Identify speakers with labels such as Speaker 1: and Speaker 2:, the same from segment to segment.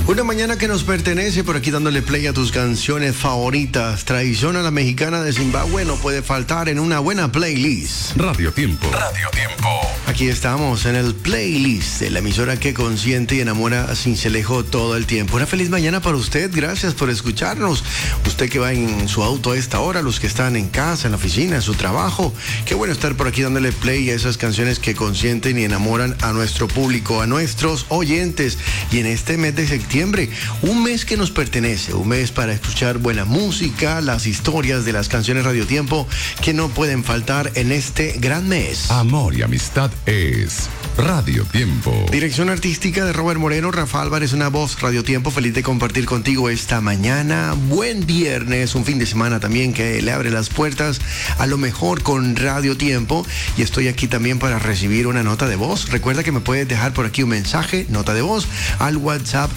Speaker 1: Una mañana que nos pertenece, por aquí dándole play a tus canciones favoritas. Tradición a la mexicana de Zimbabue no puede faltar en una buena playlist.
Speaker 2: Radio Tiempo.
Speaker 3: Radio Tiempo.
Speaker 1: Aquí estamos en el playlist de la emisora que consiente y enamora a Sincelejo todo el tiempo. Una feliz mañana para usted, gracias por escucharnos. Usted que va en su auto a esta hora, los que están en casa, en la oficina, en su trabajo. Qué bueno estar por aquí dándole play a esas canciones que consienten y enamoran a nuestro público, a nuestros oyentes. Y en este mes de septiembre, un mes que nos pertenece, un mes para escuchar buena música, las historias de las canciones Radio Tiempo que no pueden faltar en este gran mes.
Speaker 2: Amor y amistad es Radio Tiempo.
Speaker 1: Dirección artística de Robert Moreno, Rafa Álvarez, una voz Radio Tiempo. Feliz de compartir contigo esta mañana. Buen viernes, un fin de semana también que le abre las puertas a lo mejor con Radio Tiempo. Y estoy aquí también para recibir una nota de voz. Recuerda que me puedes dejar por aquí un mensaje, nota de voz, al WhatsApp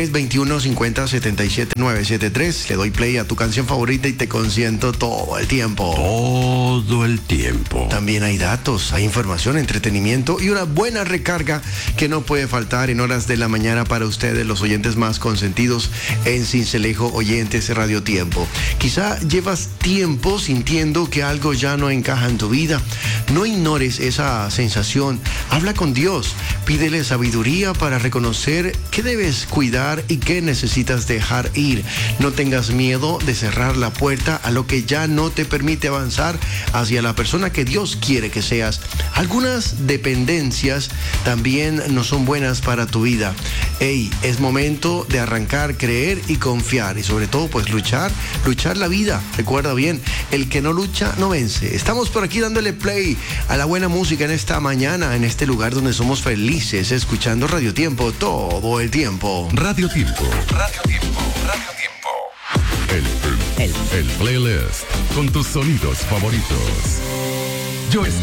Speaker 1: 321-50-77-973. Le doy play a tu canción favorita y te consiento todo el tiempo.
Speaker 3: Todo el tiempo.
Speaker 1: También hay datos, hay información, entretenimiento y una buena recarga que no puede faltar en horas de la mañana para ustedes, los oyentes más consentidos en Sincelejo, oyentes de Radio Tiempo. Quizá llevas tiempo sintiendo que algo ya no encaja en tu vida. No ignores esa sensación. Habla con Dios. Pídele sabiduría para reconocer qué debes cuidar y qué necesitas dejar ir. No tengas miedo de cerrar la puerta a lo que ya no te permite avanzar hacia la persona que Dios quiere que seas. Algunas dependencias también no son buenas para tu vida. Es momento de arrancar, creer y confiar y sobre todo pues luchar la vida. Recuerda bien, el que no lucha no vence. Estamos por aquí dándole play a la buena música en esta mañana, en este lugar donde somos felices, escuchando Radio Tiempo todo el tiempo.
Speaker 2: Radio Tiempo.
Speaker 3: Radio Tiempo. Radio Tiempo.
Speaker 2: El playlist con tus sonidos favoritos. Yo